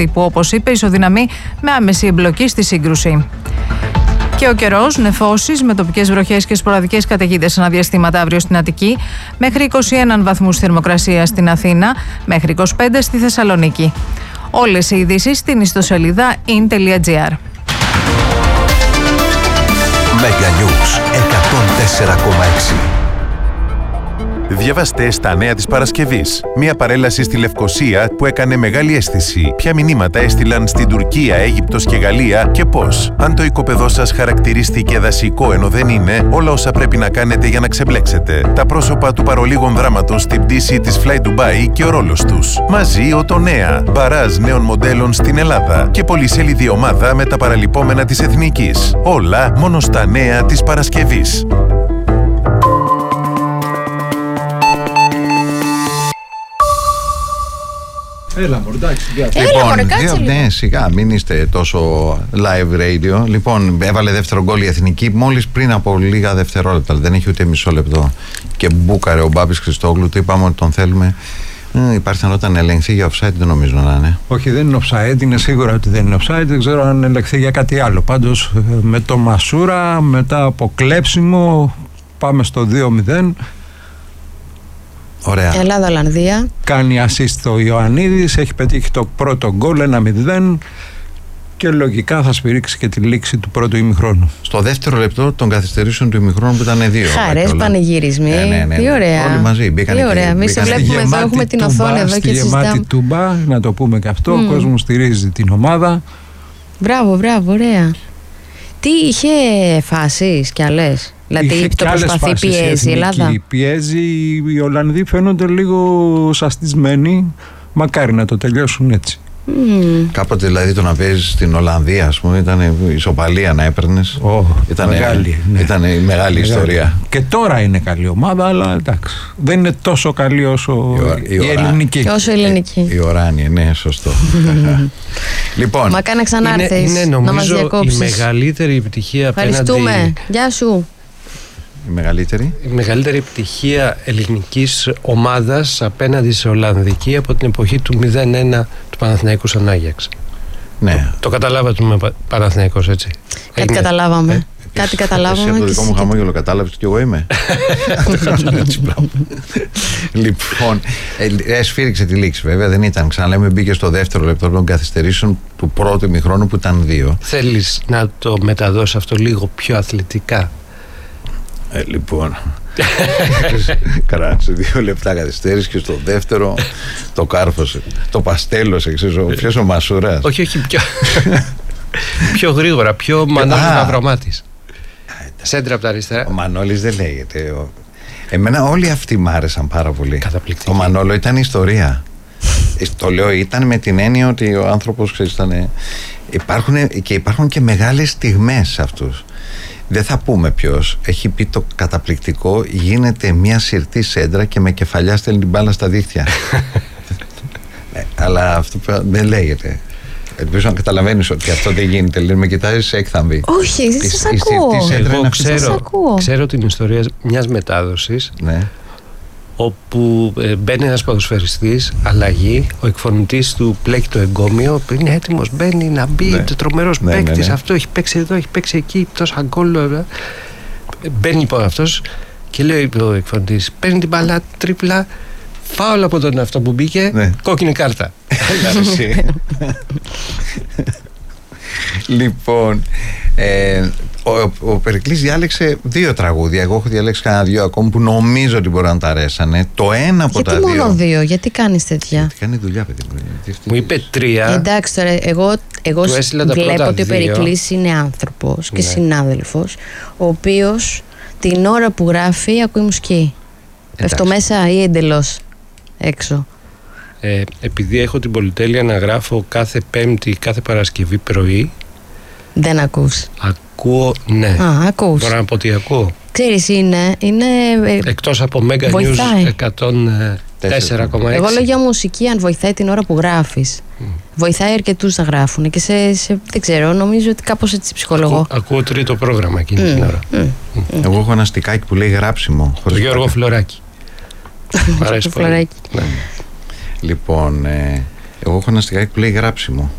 που, όπως είπε, ισοδυναμεί με άμεση εμπλοκή στη σύγκρουση. Και ο καιρός, νεφώσεις με τοπικές βροχές και σποραδικές καταιγίδες αναδιαστήματα αύριο στην Αττική, μέχρι 21 βαθμούς θερμοκρασία στην Αθήνα, μέχρι 25 στη Θεσσαλονίκη. Όλες οι ειδήσεις στην ιστοσελίδα in.gr. Mega News 104,6. Διαβάστε στα νέα της Παρασκευής. Μια παρέλαση στη Λευκοσία που έκανε μεγάλη αίσθηση. Ποια μηνύματα έστειλαν στην Τουρκία, Αίγυπτος και Γαλλία και πώς. Αν το οικοπεδό σας χαρακτηρίστηκε δασικό ενώ δεν είναι, όλα όσα πρέπει να κάνετε για να ξεμπλέξετε. Τα πρόσωπα του παρολίγων δράματος στην πτήση της Fly Dubai και ο ρόλος τους. Μαζί ο Τονέα, μπαράζ νέων μοντέλων στην Ελλάδα και πολυσέλιδη ομάδα με τα παραλυπόμενα της Εθνικής. Όλα μόνο στα νέα της Παρασκευής. Έλα μωρέ, εντάξει, Λοιπόν, ναι, σιγά, μην είστε τόσο live radio. Λοιπόν, έβαλε δεύτερο γκολ η Εθνική μόλις πριν από λίγα δευτερόλεπτα. Δεν έχει ούτε μισό λεπτό. Και μπούκαρε ο Μπάμπης Χριστόγλου, του είπαμε ότι τον θέλουμε. Υπάρχει να όταν ελεγχθεί για offside, δεν νομίζω να είναι. Όχι, δεν είναι offside, είναι σίγουρα ότι δεν είναι offside. Δεν ξέρω αν ελεγχθεί για κάτι άλλο. Πάντως με το Μασούρα, μετά από κλέψιμο, πάμε στο 2-0. Ωραία. Ελλάδα-Ολλανδία. Κάνει assist ο Ιωαννίδης, έχει πετύχει το πρώτο γκολ 1-0 και λογικά θα σφυρίξει και τη λήξη του πρώτου ημιχρόνου. Στο δεύτερο λεπτό των καθυστερήσεων του ημιχρόνου που ήταν 2. Χαρές, πανηγυρισμοί. Ναι. Τι ωραία. Όλοι μαζί μπήκαν. Τι ωραία. Εμείς σε βλέπουμε εδώ, έχουμε την οθόνη εδώ και συζητάμε. Στη γεμάτη Τούμπα, να το πούμε και αυτό, ο κόσμος στηρίζει την ομάδα. Μπράβο, ωραία. Τι είχε φάσεις κι άλλες? Δηλαδή το προσπαθεί, πιέζει η Ελλάδα. Πιέζει, οι Ολλανδοί φαίνονται λίγο σαστισμένοι. Μακάρι να το τελειώσουν έτσι. Κάποτε δηλαδή το να παίζεις στην Ολλανδία, ας πούμε, ήταν ισοπαλία να έπαιρνες. Ήταν μεγάλη ιστορία. Και τώρα είναι καλή ομάδα, αλλά εντάξει, δεν είναι τόσο καλή όσο η ελληνική. Όσο η ελληνική. Η Οράνια, ναι, σωστό. Λοιπόν, μα κάνε ξανάρθεις να μας διακόψεις. Η μεγαλύτερη επιτυχία απέναντι... Ευχαριστούμε. Γεια σου. Η μεγαλύτερη επιτυχία ελληνικής ομάδας απέναντι σε Ολλανδική από την εποχή του 0-1 του Παναθηναϊκού στον Άγιαξ. Ναι. Το καταλάβατε με Παναθηναϊκός, έτσι? Κάτι καταλάβαμε. Κάτι καταλάβαμε. Εσύ από το δικό μου χαμόγελο κατάλαβες και εγώ είμαι. Λοιπόν, σφύριξε τη λήξη βέβαια, δεν ήταν. Ξαναλέμε, μπήκε στο δεύτερο λεπτό των καθυστερήσεων του πρώτου ημιχρόνου που ήταν 2. Θέλεις να το μεταδώσεις αυτό λίγο πιο αθλητικά? Λοιπόν, κράτησε 2 λεπτά καθυστέρηση και στο δεύτερο το κάρφωσε. Το παστέλωσε, ξέρεις, ποιος ο Μασούρας. Όχι, πιο γρήγορα, πιο Μανώλης Μαυρομάτης. Σέντρα από τα αριστερά. Ο Μανώλης δεν λέγεται. Εμένα όλοι αυτοί μ' άρεσαν πάρα πολύ. Καταπληκτική. Ο Μανώλο ήταν ιστορία. Το λέω, ήταν με την έννοια ότι ο άνθρωπος, ξέρεις, ήταν... Υπάρχουν και μεγάλες στιγμές σε αυτούς. Δεν θα πούμε ποιος. Έχει πει το καταπληκτικό: γίνεται μια συρτή σέντρα και με κεφαλιά στέλνει την μπάλα στα δίχτυα. Αλλά αυτό δεν λέγεται. Ελπίζω να καταλαβαίνεις ότι αυτό δεν γίνεται. Λέει, με κοιτάζεις έκθαμβη. Όχι, σας ακούω. Ξέρω την ιστορία μιας μετάδοσης, ναι, όπου μπαίνει ένας ποδοσφαιριστής, αλλαγή, ο εκφωνητής του πλέκει το εγκόμιο, είναι έτοιμος, μπαίνει να μπει, ναι, τρομερός παίκτης, ναι. Αυτό έχει παίξει εδώ, έχει παίξει εκεί, τόσα γκολ. Μπαίνει λοιπόν αυτός και λέει ο εκφωνητής, παίρνει την μπάλα τρίπλα, φάουλ από τον αυτό που μπήκε, ναι, κόκκινη κάρτα. Λοιπόν, ο Περικλής διάλεξε 2 τραγούδια. Εγώ έχω διαλέξει κανένα 2 ακόμα που νομίζω ότι μπορεί να τα αρέσανε. Το ένα από τα 2. Γιατί μόνο 2, γιατί κάνεις τέτοια? Γιατί κάνει δουλειά, παιδί μου. Μου είπε 3. Εντάξει τώρα, εγώ βλέπω ότι ο Περικλής είναι άνθρωπος και συνάδελφος, ο οποίος την ώρα που γράφει ακούει μουσική. Πέφτω μέσα ή εντελώς έξω? Επειδή έχω την πολυτέλεια να γράφω κάθε Πέμπτη, κάθε Παρασκευή πρωί. Δεν ακούς? Ακούω, ναι. Ακούς. Μπορώ να πω τι ακούω? Ξέρεις, είναι εκτός από Mega News 104,6. Εγώ λέω για μουσική, αν βοηθάει την ώρα που γράφεις. Βοηθάει αρκετούς να γράφουν και δεν ξέρω, νομίζω ότι κάπως έτσι ψυχολογώ. Ακούω τρίτο πρόγραμμα εκείνη την ώρα. Εγώ έχω ένα στικάκι που λέει γράψιμο. Το Γιώργο Φλωράκη. Φλωράκη. Λοιπόν, Εγώ έχω ένα στιχάκι που λέει γράψιμο.